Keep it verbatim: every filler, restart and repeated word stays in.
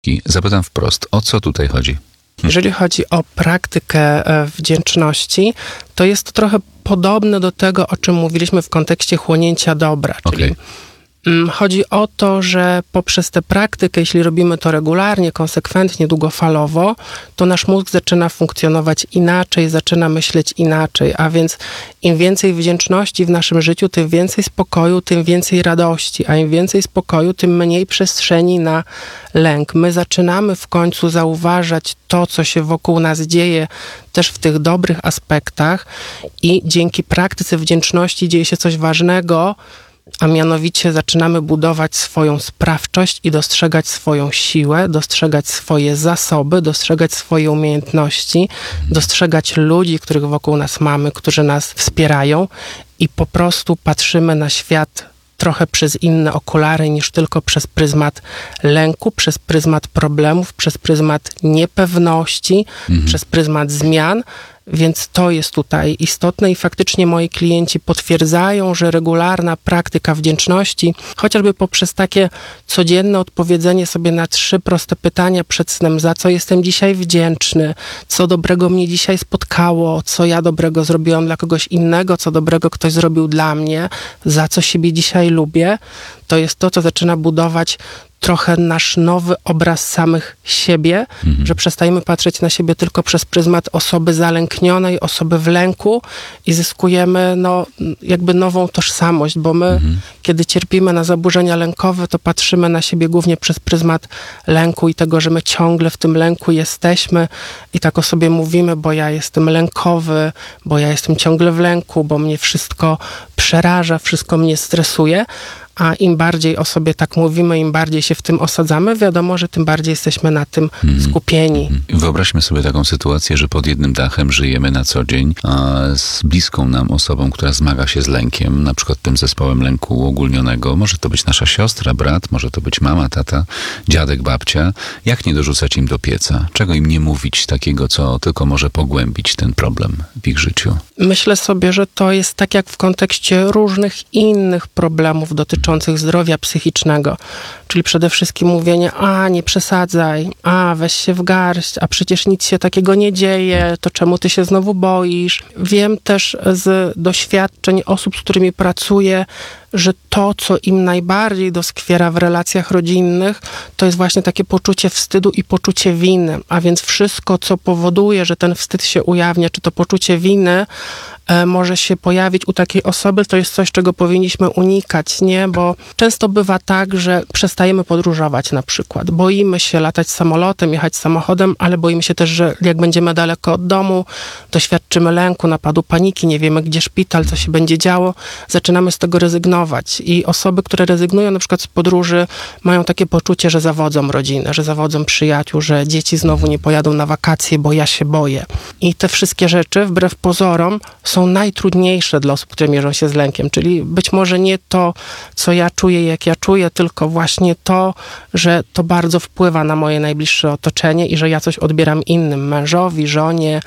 Zapytam wprost, o co tutaj chodzi? Jeżeli chodzi o praktykę wdzięczności, to jest to trochę podobne do tego, o czym mówiliśmy w kontekście chłonięcia dobra. Czyli okay. Chodzi o to, że poprzez tę praktykę, jeśli robimy to regularnie, konsekwentnie, długofalowo, to nasz mózg zaczyna funkcjonować inaczej, zaczyna myśleć inaczej, a więc im więcej wdzięczności w naszym życiu, tym więcej spokoju, tym więcej radości, a im więcej spokoju, tym mniej przestrzeni na lęk. My zaczynamy w końcu zauważać to, co się wokół nas dzieje, też w tych dobrych aspektach i dzięki praktyce wdzięczności dzieje się coś ważnego, a mianowicie zaczynamy budować swoją sprawczość i dostrzegać swoją siłę, dostrzegać swoje zasoby, dostrzegać swoje umiejętności, dostrzegać ludzi, których wokół nas mamy, którzy nas wspierają i po prostu patrzymy na świat trochę przez inne okulary niż tylko przez pryzmat lęku, przez pryzmat problemów, przez pryzmat niepewności, mhm. przez pryzmat zmian. Więc to jest tutaj istotne i faktycznie moi klienci potwierdzają, że regularna praktyka wdzięczności, chociażby poprzez takie codzienne odpowiedzenie sobie na trzy proste pytania przed snem, za co jestem dzisiaj wdzięczny, co dobrego mnie dzisiaj spotkało, co ja dobrego zrobiłam dla kogoś innego, co dobrego ktoś zrobił dla mnie, za co siebie dzisiaj lubię, to jest to, co zaczyna budować trochę nasz nowy obraz samych siebie, mhm. że przestajemy patrzeć na siebie tylko przez pryzmat osoby zalęknionej, osoby w lęku i zyskujemy no, jakby nową tożsamość, bo my, mhm. kiedy cierpimy na zaburzenia lękowe, to patrzymy na siebie głównie przez pryzmat lęku i tego, że my ciągle w tym lęku jesteśmy i tak o sobie mówimy, bo ja jestem lękowy, bo ja jestem ciągle w lęku, bo mnie wszystko przeraża, wszystko mnie stresuje. A im bardziej o sobie tak mówimy, im bardziej się w tym osadzamy, wiadomo, że tym bardziej jesteśmy na tym skupieni. Wyobraźmy sobie taką sytuację, że pod jednym dachem żyjemy na co dzień a z bliską nam osobą, która zmaga się z lękiem, na przykład tym zespołem lęku uogólnionego. Może to być nasza siostra, brat, może to być mama, tata, dziadek, babcia. Jak nie dorzucać im do pieca? Czego im nie mówić takiego, co tylko może pogłębić ten problem w ich życiu? Myślę sobie, że to jest tak jak w kontekście różnych innych problemów dotyczących zdrowia psychicznego, czyli przede wszystkim mówienie, a nie przesadzaj, a weź się w garść, a przecież nic się takiego nie dzieje, to czemu ty się znowu boisz? Wiem też z doświadczeń osób, z którymi pracuję, że to, co im najbardziej doskwiera w relacjach rodzinnych, to jest właśnie takie poczucie wstydu i poczucie winy. A więc wszystko, co powoduje, że ten wstyd się ujawnia, czy to poczucie winy e, może się pojawić u takiej osoby, to jest coś, czego powinniśmy unikać, nie? Bo często bywa tak, że przestajemy podróżować na przykład. Boimy się latać samolotem, jechać samochodem, ale boimy się też, że jak będziemy daleko od domu, doświadczymy lęku, napadu paniki, nie wiemy, gdzie szpital, co się będzie działo, zaczynamy z tego rezygnować. I osoby, które rezygnują na przykład z podróży, mają takie poczucie, że zawodzą rodzinę, że zawodzą przyjaciół, że dzieci znowu nie pojadą na wakacje, bo ja się boję. I te wszystkie rzeczy, wbrew pozorom, są najtrudniejsze dla osób, które mierzą się z lękiem. Czyli być może nie to, co ja czuję, jak ja czuję, tylko właśnie to, że to bardzo wpływa na moje najbliższe otoczenie i że ja coś odbieram innym, mężowi, żonie,